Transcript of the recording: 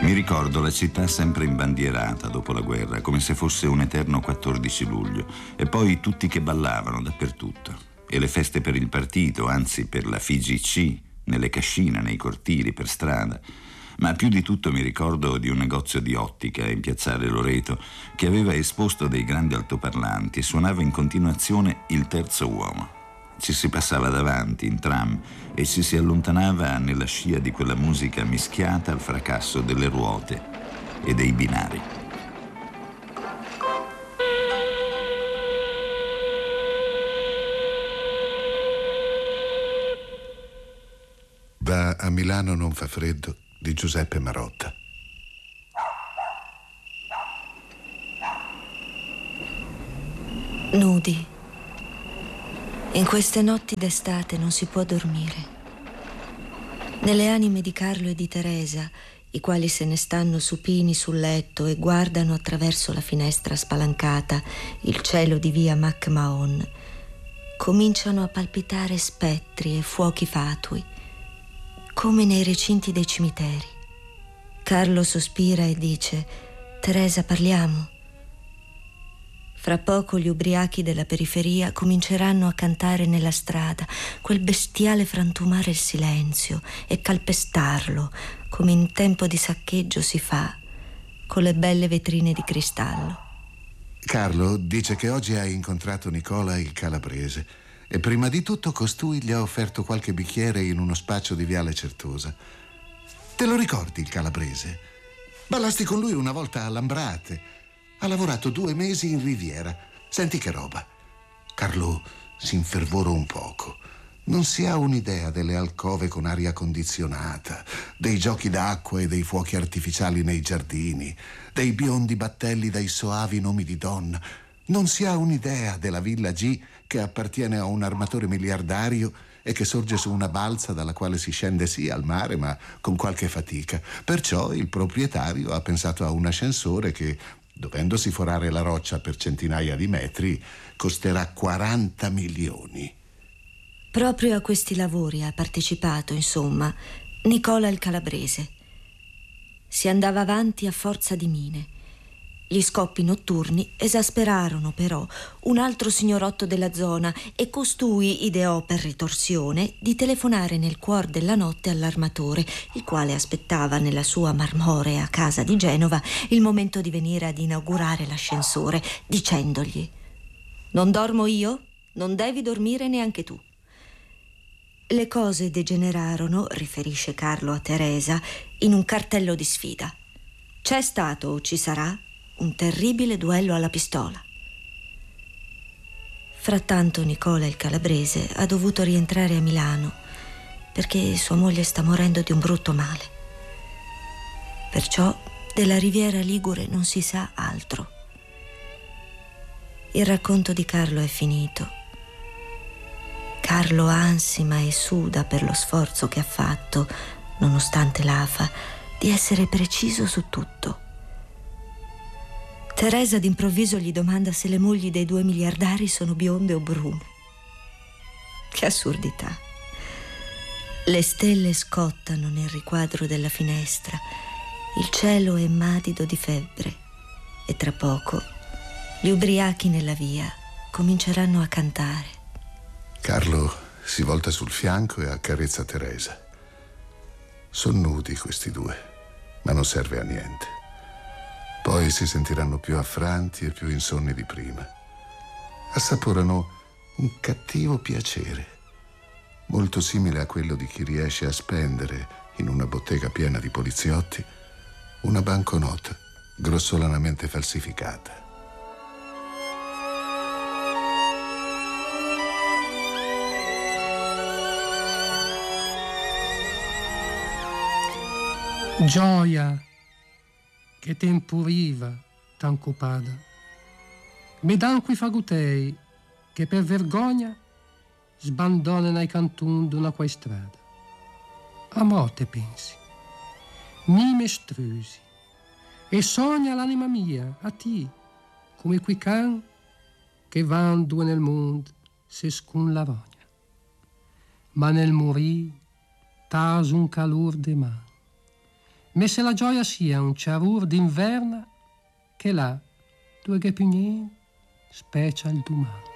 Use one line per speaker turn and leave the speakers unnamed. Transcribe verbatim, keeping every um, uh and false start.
Mi ricordo la città sempre imbandierata dopo la guerra, come se fosse un eterno quattordici luglio, e poi tutti che ballavano dappertutto. E le feste per il partito, anzi per la F I G C, nelle cascine, nei cortili, per strada. Ma più di tutto mi ricordo di un negozio di ottica in piazzale Loreto che aveva esposto dei grandi altoparlanti e suonava in continuazione Il Terzo Uomo. Ci si passava davanti in tram e ci si allontanava nella scia di quella musica mischiata al fracasso delle ruote e dei binari.
Va a Milano non fa freddo di Giuseppe Marotta.
Nudi. In queste notti d'estate non si può dormire. Nelle anime di Carlo e di Teresa, i quali se ne stanno supini sul letto e guardano attraverso la finestra spalancata il cielo di via MacMahon, cominciano a palpitare spettri e fuochi fatui, come nei recinti dei cimiteri. Carlo sospira e dice: Teresa, parliamo. Fra poco gli ubriachi della periferia cominceranno a cantare nella strada quel bestiale frantumare il silenzio e calpestarlo, come in tempo di saccheggio si fa, con le belle vetrine di cristallo.
Carlo dice che oggi ha incontrato Nicola il Calabrese e prima di tutto costui gli ha offerto qualche bicchiere in uno spaccio di Viale Certosa. Te lo ricordi il Calabrese? Ballasti con lui una volta a Lambrate. Ha lavorato due mesi in Riviera. Senti che roba. Carlo si infervorò un poco. Non si ha un'idea delle alcove con aria condizionata, dei giochi d'acqua e dei fuochi artificiali nei giardini, dei biondi battelli dai soavi nomi di donna. Non si ha un'idea della Villa G che appartiene a un armatore miliardario e che sorge su una balza dalla quale si scende sì al mare, ma con qualche fatica. Perciò il proprietario ha pensato a un ascensore che, dovendosi forare la roccia per centinaia di metri, costerà quaranta milioni.
Proprio a questi lavori ha partecipato, insomma, Nicola il Calabrese. Si andava avanti a forza di mine. Gli scoppi notturni esasperarono però un altro signorotto della zona e costui ideò per ritorsione di telefonare nel cuor della notte all'armatore, il quale aspettava nella sua marmorea casa di Genova il momento di venire ad inaugurare l'ascensore, dicendogli: «Non dormo io, non devi dormire neanche tu». Le cose degenerarono, riferisce Carlo a Teresa, in un cartello di sfida. C'è stato o ci sarà un terribile duello alla pistola. Frattanto Nicola il Calabrese ha dovuto rientrare a Milano perché sua moglie sta morendo di un brutto male. Perciò della Riviera Ligure non si sa altro. Il racconto di Carlo è finito. Carlo ansima e suda per lo sforzo che ha fatto, nonostante l'afa, di essere preciso su tutto. Teresa d'improvviso gli domanda se le mogli dei due miliardari sono bionde o brune. Che assurdità. Le stelle scottano nel riquadro della finestra, il cielo è madido di febbre e tra poco gli ubriachi nella via cominceranno a cantare.
Carlo si volta sul fianco e accarezza Teresa. Sono nudi questi due, ma non serve a niente. Poi si sentiranno più affranti e più insonni di prima. Assaporano un cattivo piacere, molto simile a quello di chi riesce a spendere, in una bottega piena di poliziotti, una banconota grossolanamente falsificata.
Gioia che tempuriva tan cupada, me dan qui fagutei che per vergogna sbandonano ai cantun d'una quai strada. A morte pensi, mi mestrusi, e sogna l'anima mia a ti, come quei can che van due nel mondo se scun la rogna. Ma nel morì tas un calor de man, Ma se la gioia sia un ciarur d'inverna, che là, due ghepignin, specie il domani.